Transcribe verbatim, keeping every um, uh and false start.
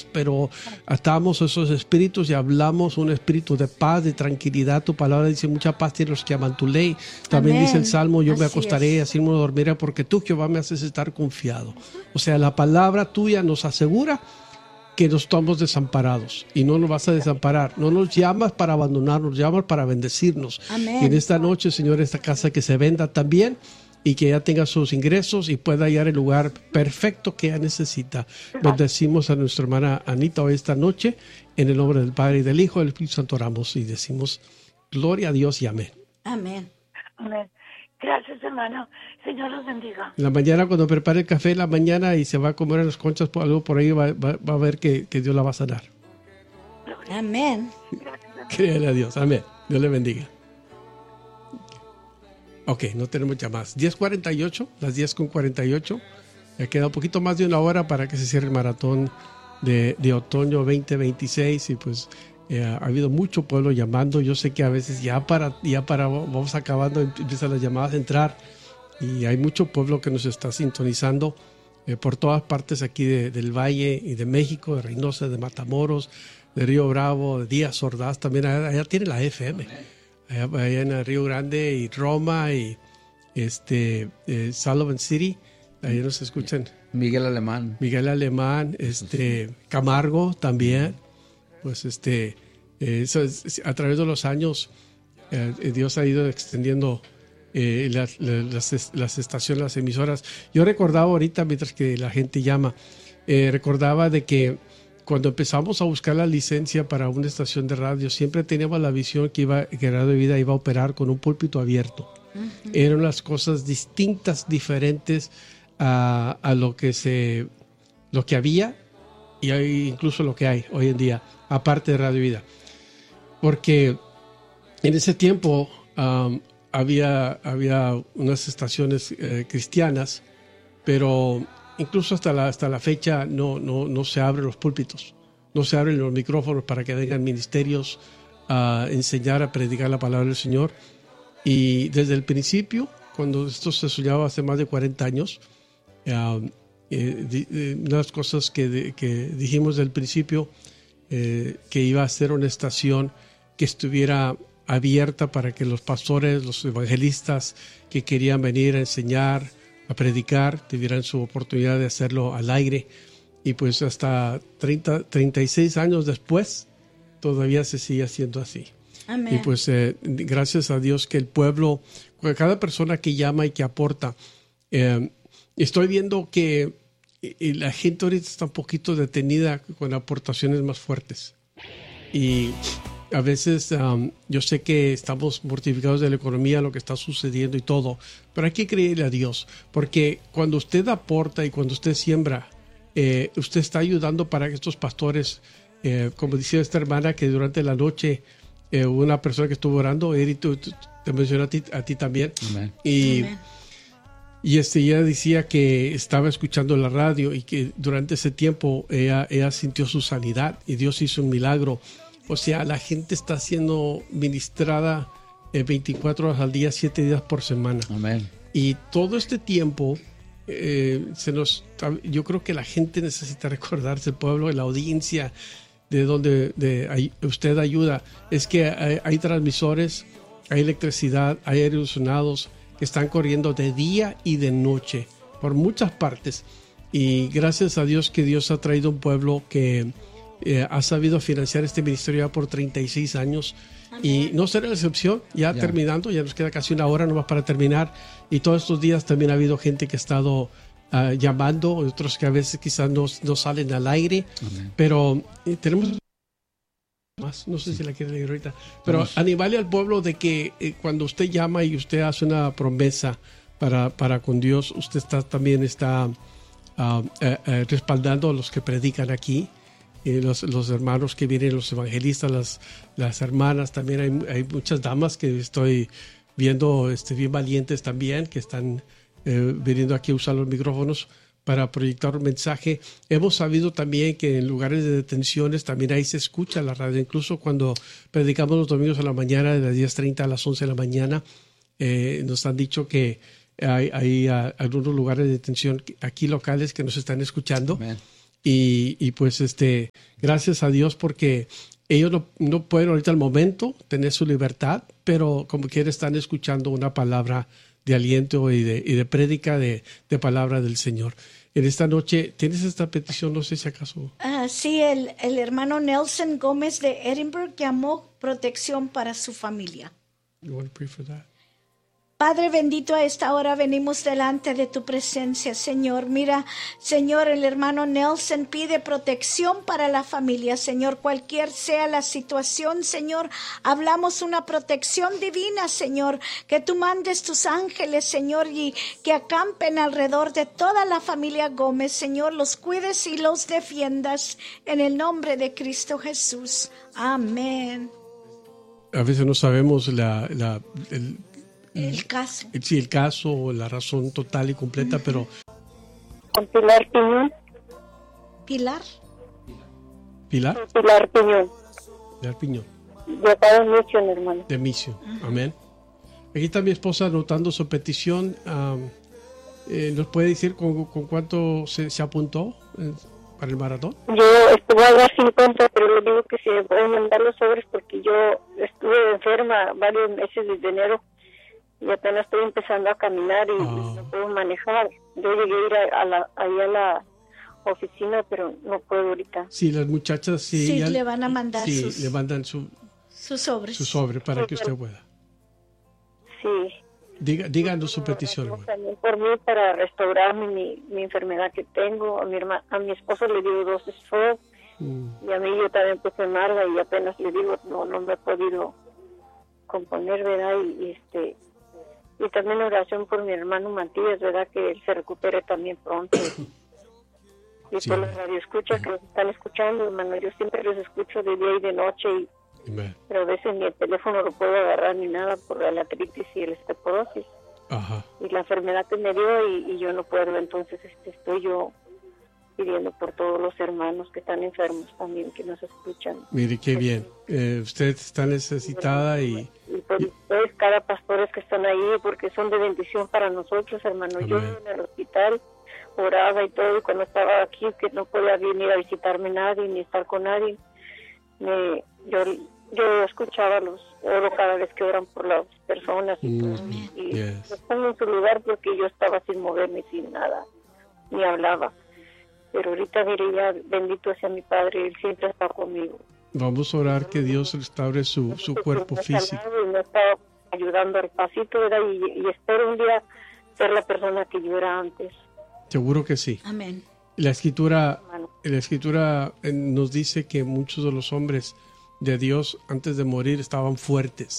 pero atamos esos espíritus y hablamos un espíritu de paz, de tranquilidad. Tu palabra dice, mucha paz tienen los que aman tu ley. También Amén. Dice el Salmo, yo así me acostaré y así me dormiré porque tú, Jehová, me haces estar confiado. O sea, la palabra tuya nos asegura que no estamos desamparados y no nos vas a desamparar. No nos llamas para abandonarnos, nos llamas para bendecirnos. Amén. Y en esta noche, Señor, esta casa que se venda también y que ella tenga sus ingresos y pueda hallar el lugar perfecto que ella necesita. Bendecimos a nuestra hermana Anita hoy esta noche en el nombre del Padre y del Hijo y del Espíritu Santo oramos y decimos gloria a Dios y amén. Amén. Amén. Gracias, hermano. Señor los bendiga. En la mañana, cuando prepare el café en la mañana y se va a comer en las conchas, por algo por ahí va, va, va a ver que, que Dios la va a sanar. Amén. Créale a Dios. Amén. Dios le bendiga. Ok, no tenemos llamadas. diez cuarenta y ocho, las diez con cuarenta y ocho. Ya queda un poquito más de una hora para que se cierre el maratón de, de otoño veinte veintiséis y pues eh, ha habido mucho pueblo llamando. Yo sé que a veces ya para, ya para vamos acabando, empiezan las llamadas a entrar y hay mucho pueblo que nos está sintonizando eh, por todas partes aquí de, del Valle y de México, de Reynosa, de Matamoros, de Río Bravo, de Díaz Ordaz, también allá, allá tiene la F M. Allá, allá en el Río Grande y Roma y este eh, Sullivan City, ahí nos escuchan. Miguel Alemán. Miguel Alemán, este Camargo también. Pues este eh, eso es, a través de los años eh, Dios ha ido extendiendo eh, las, las, las estaciones, las emisoras. Yo recordaba ahorita, mientras que la gente llama, eh, recordaba de que cuando empezamos a buscar la licencia para una estación de radio, siempre teníamos la visión que, iba, que Radio de Vida iba a operar con un púlpito abierto. Uh-huh. Eran las cosas distintas, diferentes a, a lo que se, lo que había y hay incluso lo que hay hoy en día, aparte de Radio Vida. Porque en ese tiempo um, había, había unas estaciones eh, cristianas, pero incluso hasta la, hasta la fecha no, no, no se abren los púlpitos, no se abren los micrófonos para que vengan ministerios a enseñar, a predicar la palabra del Señor. Y desde el principio, cuando esto se soñaba hace más de cuarenta años, uh, eh, di, eh, una de las cosas que, de, que dijimos desde el principio, eh, que iba a ser una estación que estuviera abierta para que los pastores, los evangelistas que querían venir a enseñar, a predicar, tuvieran su oportunidad de hacerlo al aire. Y pues hasta treinta, treinta y seis años después todavía se sigue haciendo así. Amén. Y pues eh, gracias a Dios que el pueblo, cada persona que llama y que aporta, eh, estoy viendo que y la gente ahorita está un poquito detenida con aportaciones más fuertes. Y a veces um, yo sé que estamos mortificados de la economía, lo que está sucediendo y todo, pero hay que creerle a Dios, porque cuando usted aporta y cuando usted siembra, eh, usted está ayudando para que estos pastores, eh, como decía esta hermana, que durante la noche eh, una persona que estuvo orando, Eri, tú, tú, te mencionó a ti, a ti también. Amén. Y, Amén. y este, ella decía que estaba escuchando la radio y que durante ese tiempo ella, ella sintió su sanidad y Dios hizo un milagro. O sea, la gente está siendo ministrada eh, veinticuatro horas al día, siete días por semana. Amén. Y todo este tiempo, eh, se nos, yo creo que la gente necesita recordarse, el pueblo, la audiencia de donde de, hay, usted ayuda. Es que hay, hay transmisores, hay electricidad, hay aire acondicionados que están corriendo de día y de noche por muchas partes. Y gracias a Dios que Dios ha traído un pueblo que Eh, ha sabido financiar este ministerio ya por treinta y seis años. Amén. Y no será la excepción, ya, ya terminando, ya nos queda casi una hora nomás para terminar, y todos estos días también ha habido gente que ha estado uh, llamando, otros que a veces quizás no, no salen al aire. Amén. Pero eh, tenemos más, no sé sí. si la quieren leer ahorita, pero Vamos. Animale al pueblo de que eh, cuando usted llama y usted hace una promesa para, para con Dios, usted está, también está uh, eh, eh, respaldando a los que predican aquí. Eh, los, los hermanos que vienen, los evangelistas, las, las hermanas, también hay, hay muchas damas que estoy viendo este, bien valientes también, que están eh, viniendo aquí a usar los micrófonos para proyectar un mensaje. Hemos sabido también que en lugares de detenciones también ahí se escucha la radio, incluso cuando predicamos los domingos a la mañana, de las diez treinta a las once de la mañana, eh, nos han dicho que hay, hay a, algunos lugares de detención aquí locales que nos están escuchando. Amén. Y, y pues este, gracias a Dios porque ellos no, no pueden ahorita al momento tener su libertad, pero como quiera están escuchando una palabra de aliento y de, y de prédica de, de palabra del Señor. En esta noche, ¿tienes esta petición? No sé si acaso. Ah, sí, el, el hermano Nelson Gómez de Edinburgh llamó protección para su familia. You want to pray for that? Padre bendito, a esta hora venimos delante de tu presencia, Señor. Mira, Señor, el hermano Nelson pide protección para la familia, Señor. Cualquier sea la situación, Señor, hablamos una protección divina, Señor. Que tú mandes tus ángeles, Señor, y que acampen alrededor de toda la familia Gómez, Señor. Los cuides y los defiendas en el nombre de Cristo Jesús. Amén. A veces no sabemos la, la, el, El caso. sí, el caso o la razón total y completa, uh-huh. pero... ¿Con Pilar Piñón? ¿Pilar? ¿Pilar? Pilar Piñón. Pilar Piñón. De acá de Misión, hermano. De Misión, uh-huh. Amén. Aquí está mi esposa anotando su petición. Um, eh, ¿Nos puede decir con, con cuánto se, se apuntó eh, para el maratón? Yo estuve a dar cincuenta, pero le digo que si me pueden mandar los sobres porque yo estuve enferma varios meses desde enero. Y apenas estoy empezando a caminar y oh. no puedo manejar. Yo llegué a ir a, a la, ahí a la oficina, pero no puedo ahorita. Sí, las muchachas sí. Sí, ya, le van a mandar sí, sus, le mandan su, sus sobres. Su sobre para sí, que usted pueda. Sí. Diga, díganos su petición. Bueno. También por mí, para restaurar mi, mi enfermedad que tengo. A mi, herma, a mi esposo le dio dos strokes mm. y a mí yo también puse amarga y apenas le digo, no, no me he podido componer, ¿verdad? Y, y este... Y también oración por mi hermano Matías, ¿verdad? Que él se recupere también pronto. Y sí, por los radioescuchas que nos están escuchando, hermano. Yo siempre los escucho de día y de noche. Y, pero a veces ni el teléfono lo puedo agarrar ni nada por la artritis y el osteoporosis. Ajá. Y la enfermedad que me dio y, y yo no puedo. Entonces este, estoy yo pidiendo por todos los hermanos que están enfermos también, que nos escuchan. Mire, qué bien. Eh, usted está necesitada y... Y por ustedes, cada pastores que están ahí, porque son de bendición para nosotros, hermano. Amén. Yo en el hospital oraba y todo, y cuando estaba aquí, que no podía venir a visitarme nadie, ni estar con nadie, me, yo, yo escuchaba los oro cada vez que oran por las personas, y, mm, todo, y yes. los pongo en su lugar porque yo estaba sin moverme, sin nada, ni hablaba. Pero ahorita diré ya, bendito sea mi Padre, Él siempre está conmigo. Vamos a orar que Dios restaure su, su cuerpo físico. Y me está ayudando al pasito, ¿verdad? Y, y espero un día ser la persona que yo era antes. Seguro que sí. Amén. La escritura, la escritura nos dice que muchos de los hombres de Dios antes de morir estaban fuertes.